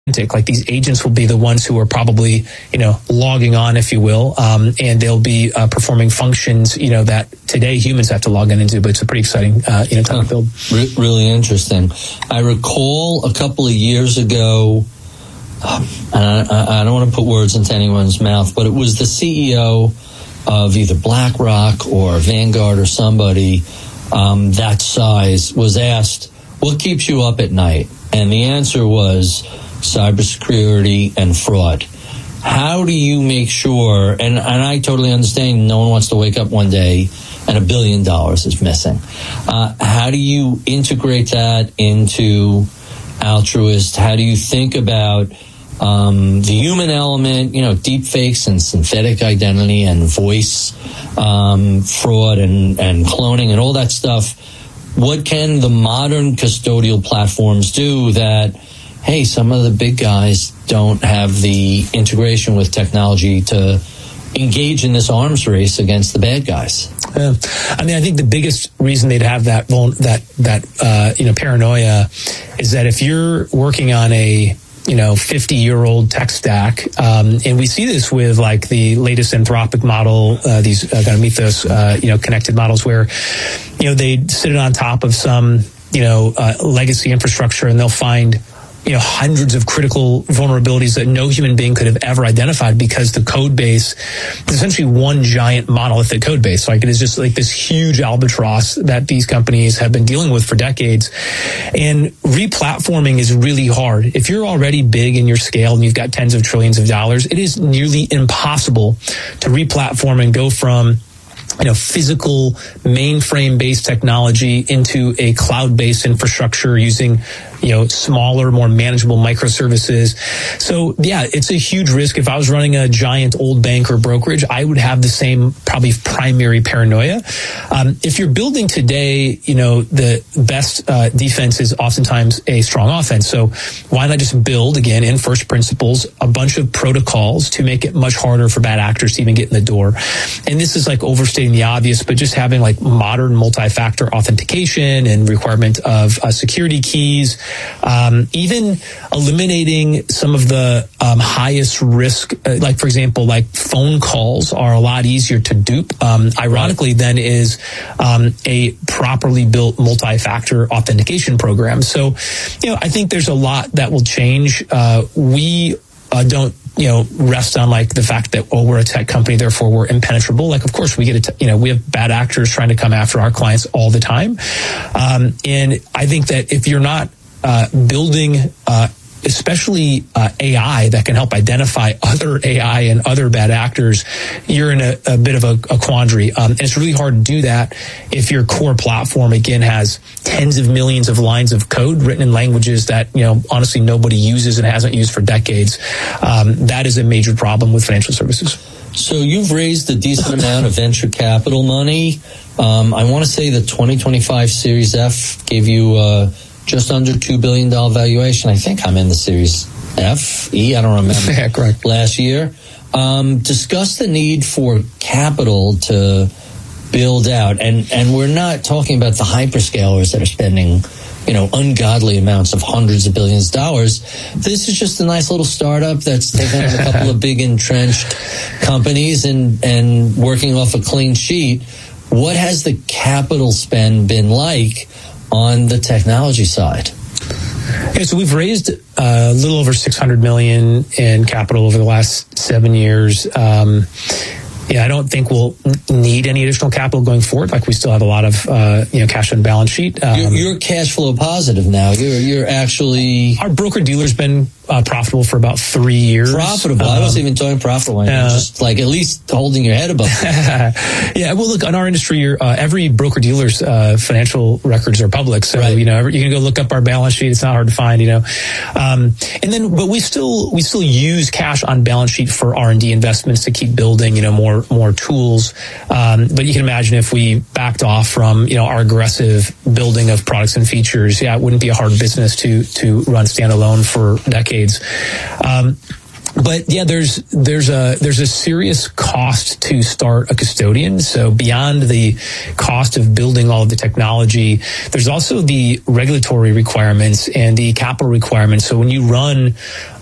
like these agents will be the ones who are probably, logging on, if you will, and they'll be performing functions, that today humans have to log into. But it's a pretty exciting, time to build. Really interesting. I recall a couple of years ago, and I don't want to put words into anyone's mouth, but it was the CEO of either BlackRock or Vanguard or somebody that size was asked, "What keeps you up at night?" And the answer was cybersecurity and fraud. How do you make sure, and I totally understand no one wants to wake up one day and $1 billion is missing. How do you integrate that into Altruist? How do you think about the human element, deep fakes and synthetic identity and voice fraud and cloning and all that stuff? What can the modern custodial platforms do that, hey, some of the big guys don't have the integration with technology to engage in this arms race against the bad guys? I think the biggest reason they'd have that paranoia is that if you're working on a 50-year-old tech stack, and we see this with like the latest Anthropic model, these kind of Mythos, connected models where, they sit it on top of some, legacy infrastructure, and they'll find, hundreds of critical vulnerabilities that no human being could have ever identified because the code base is essentially one giant monolithic code base. Like it is just like this huge albatross that these companies have been dealing with for decades. And replatforming is really hard. If you're already big in your scale and you've got tens of trillions of dollars, it is nearly impossible to replatform and go from physical mainframe-based technology into a cloud-based infrastructure using, smaller, more manageable microservices. So, yeah, it's a huge risk. If I was running a giant old bank or brokerage, I would have the same probably primary paranoia. If you're building today, the best defense is oftentimes a strong offense. So why not just build, again, in first principles, a bunch of protocols to make it much harder for bad actors to even get in the door? And this is like overstating the obvious, but just having like modern multi-factor authentication and requirement of security keys, even eliminating some of the highest risk, like for example, like phone calls are a lot easier to dupe. Ironically, then is a properly built multi-factor authentication program. So, I think there's a lot that will change. We don't rest on like the fact that, we're a tech company, therefore we're impenetrable. Like, of course we get we have bad actors trying to come after our clients all the time. And I think that if you're not building, especially AI that can help identify other AI and other bad actors, you're in a bit of a quandary. And it's really hard to do that if your core platform, again, has tens of millions of lines of code written in languages that, honestly, nobody uses and hasn't used for decades. That is a major problem with financial services. So you've raised a decent amount of venture capital money. I want to say the 2025 Series F gave you just under $2 billion valuation. I think I'm in the Series F, E, I don't remember. Yeah, correct. Last year. Discuss the need for capital to build out. And we're not talking about the hyperscalers that are spending, ungodly amounts of hundreds of billions of dollars. This is just a nice little startup that's taken on a couple of big entrenched companies and working off a clean sheet. What has the capital spend been like on the technology side? Yeah, so we've raised a little over $600 million in capital over the last 7 years. I don't think we'll need any additional capital going forward. Like we still have a lot of cash on the balance sheet. You're cash flow positive now. You're actually, our broker dealer's been profitable for about 3 years. Profitable. I wasn't even talking profitable. Just like at least holding your head above. Yeah. Well, look, on our industry, every broker dealer's financial records are public. So, right. You can go look up our balance sheet. It's not hard to find, but we still use cash on balance sheet for R&D investments to keep building, more tools. But you can imagine if we backed off from, our aggressive building of products and features, it wouldn't be a hard business to run standalone for decades. But yeah, there's a serious cost to start a custodian. So beyond the cost of building all of the technology, there's also the regulatory requirements and the capital requirements. So when you run